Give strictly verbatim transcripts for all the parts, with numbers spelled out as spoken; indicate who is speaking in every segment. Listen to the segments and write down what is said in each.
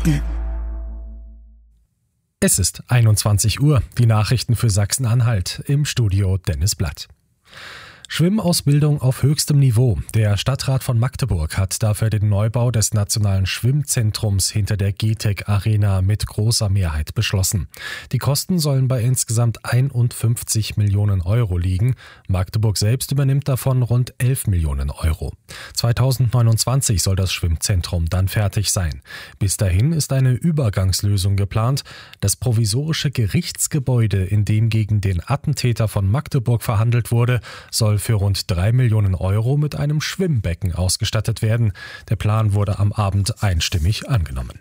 Speaker 1: Es ist einundzwanzig Uhr, die Nachrichten für Sachsen-Anhalt, im Studio Dennis Blatt. Schwimmausbildung auf höchstem Niveau. Der Stadtrat von Magdeburg hat dafür den Neubau des Nationalen Schwimmzentrums hinter der G T E C Arena mit großer Mehrheit beschlossen. Die Kosten sollen bei insgesamt einundfünfzig Millionen Euro liegen. Magdeburg selbst übernimmt davon rund elf Millionen Euro. zweitausendneunundzwanzig soll das Schwimmzentrum dann fertig sein. Bis dahin ist eine Übergangslösung geplant. Das provisorische Gerichtsgebäude, in dem gegen den Attentäter von Magdeburg verhandelt wurde, soll für rund drei Millionen Euro mit einem Schwimmbecken ausgestattet werden. Der Plan wurde am Abend einstimmig angenommen.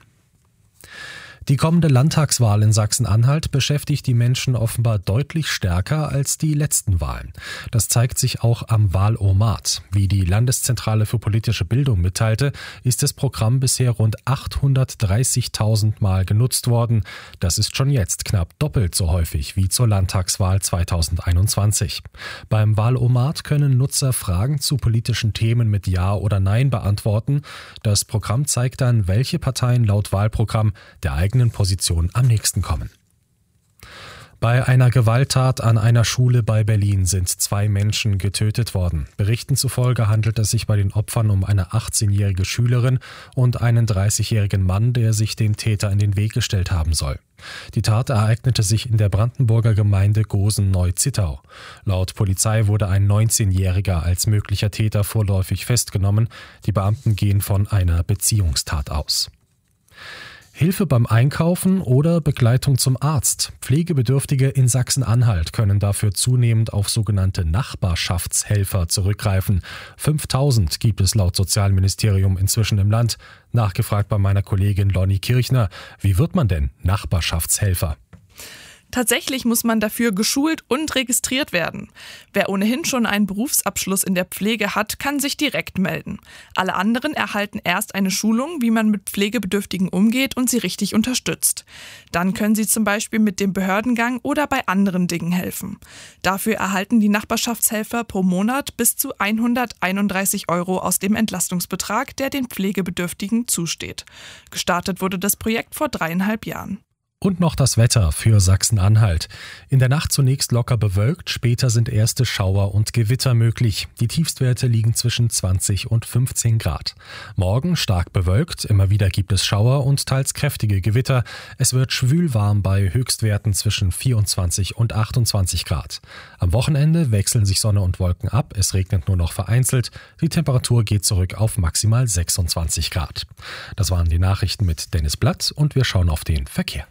Speaker 1: Die kommende Landtagswahl in Sachsen-Anhalt beschäftigt die Menschen offenbar deutlich stärker als die letzten Wahlen. Das zeigt sich auch am Wahlomat. Wie die Landeszentrale für politische Bildung mitteilte, ist das Programm bisher rund achthundertdreißigtausend Mal genutzt worden. Das ist schon jetzt knapp doppelt so häufig wie zur Landtagswahl zweitausendeinundzwanzig. Beim Wahlomat können Nutzer Fragen zu politischen Themen mit Ja oder Nein beantworten. Das Programm zeigt dann, welche Parteien laut Wahlprogramm der eigenen Position am nächsten kommen. Bei einer Gewalttat an einer Schule bei Berlin sind zwei Menschen getötet worden. Berichten zufolge handelt es sich bei den Opfern um eine achtzehnjährige Schülerin und einen dreißigjährigen Mann, der sich dem Täter in den Weg gestellt haben soll. Die Tat ereignete sich in der Brandenburger Gemeinde Gosen-Neu-Zittau. Laut Polizei wurde ein neunzehnjähriger als möglicher Täter vorläufig festgenommen. Die Beamten gehen von einer Beziehungstat aus. Hilfe beim Einkaufen oder Begleitung zum Arzt. Pflegebedürftige in Sachsen-Anhalt können dafür zunehmend auf sogenannte Nachbarschaftshelfer zurückgreifen. fünftausend gibt es laut Sozialministerium inzwischen im Land. Nachgefragt bei meiner Kollegin Lonnie Kirchner. Wie wird man denn Nachbarschaftshelfer?
Speaker 2: Tatsächlich muss man dafür geschult und registriert werden. Wer ohnehin schon einen Berufsabschluss in der Pflege hat, kann sich direkt melden. Alle anderen erhalten erst eine Schulung, wie man mit Pflegebedürftigen umgeht und sie richtig unterstützt. Dann können sie zum Beispiel mit dem Behördengang oder bei anderen Dingen helfen. Dafür erhalten die Nachbarschaftshelfer pro Monat bis zu hunderteinunddreißig Euro aus dem Entlastungsbetrag, der den Pflegebedürftigen zusteht. Gestartet wurde das Projekt vor dreieinhalb Jahren.
Speaker 1: Und noch das Wetter für Sachsen-Anhalt. In der Nacht zunächst locker bewölkt, später sind erste Schauer und Gewitter möglich. Die Tiefstwerte liegen zwischen zwanzig und fünfzehn Grad. Morgen stark bewölkt, immer wieder gibt es Schauer und teils kräftige Gewitter. Es wird schwülwarm bei Höchstwerten zwischen vierundzwanzig und achtundzwanzig Grad. Am Wochenende wechseln sich Sonne und Wolken ab, es regnet nur noch vereinzelt. Die Temperatur geht zurück auf maximal sechsundzwanzig Grad. Das waren die Nachrichten mit Dennis Blatt und wir schauen auf den Verkehr.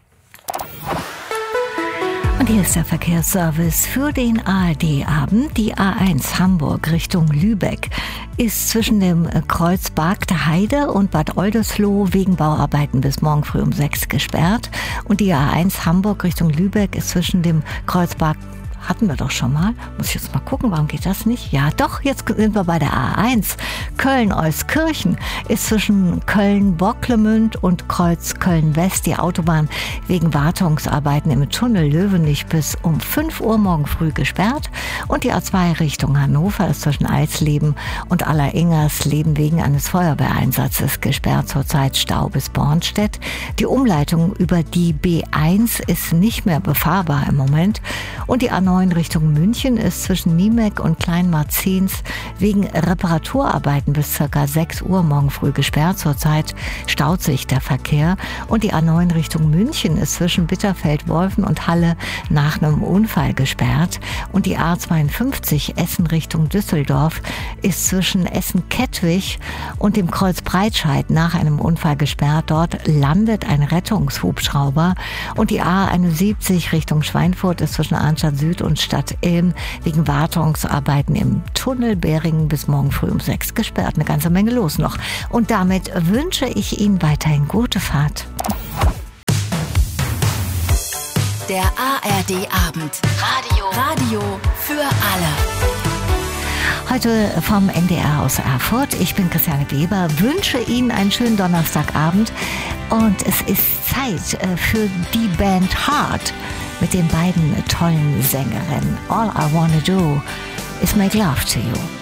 Speaker 3: Und hier ist der Verkehrsservice für den A R D-Abend. Die A eins Hamburg Richtung Lübeck ist zwischen dem Kreuz Bargter Heide und Bad Oldesloe wegen Bauarbeiten bis morgen früh um sechs gesperrt. Und die A eins Hamburg Richtung Lübeck ist zwischen dem Kreuz Bargter hatten wir doch schon mal. Muss ich jetzt mal gucken, warum geht das nicht? Ja, doch, jetzt sind wir bei der A eins. Köln-Euskirchen ist zwischen Köln-Bocklemünd und Kreuz Köln-West die Autobahn wegen Wartungsarbeiten im Tunnel Löwenich bis um fünf Uhr morgen früh gesperrt. Und die A zwei Richtung Hannover ist zwischen Eisleben und Alleringers-Leben wegen eines Feuerwehreinsatzes gesperrt. Zurzeit Stau bis Bornstedt. Die Umleitung über die B eins ist nicht mehr befahrbar im Moment. Und die A neun Richtung München ist zwischen Niemek und Kleinmarzens wegen Reparaturarbeiten bis ca. sechs Uhr morgen früh gesperrt. Zurzeit staut sich der Verkehr. Und die A neun Richtung München ist zwischen Bitterfeld-Wolfen und Halle nach einem Unfall gesperrt. Und die A zweiundfünfzig Essen Richtung Düsseldorf ist zwischen Essen-Kettwig und dem Kreuz Breitscheid nach einem Unfall gesperrt. Dort landet ein Rettungshubschrauber. Und die A einundsiebzig Richtung Schweinfurt ist zwischen Arnstadt Süd und Stadt Ilm wegen Wartungsarbeiten im Tunnel Beringen bis morgen früh um sechs gesperrt. Eine ganze Menge los noch. Und damit wünsche ich Ihnen weiterhin gute Fahrt.
Speaker 4: Der A R D-Abend. Radio. Radio für alle.
Speaker 3: Heute vom N D R aus Erfurt. Ich bin Christiane Weber, wünsche Ihnen einen schönen Donnerstagabend. Und es ist Zeit für die Band Heart mit den beiden tollen Sängerinnen. All I Wanna Do is Make Love to You.